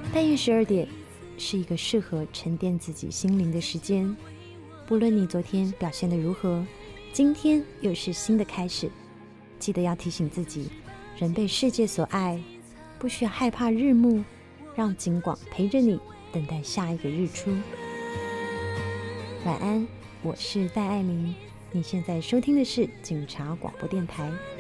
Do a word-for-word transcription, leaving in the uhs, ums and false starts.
半夜十二点是一个适合沉淀自己心灵的时间，不论你昨天表现得如何，今天又是新的开始。记得要提醒自己，人被世界所爱，不需要害怕日暮，让景广陪着你，等待下一个日出。晚安，我是戴爱玲，你现在收听的是警察广播电台。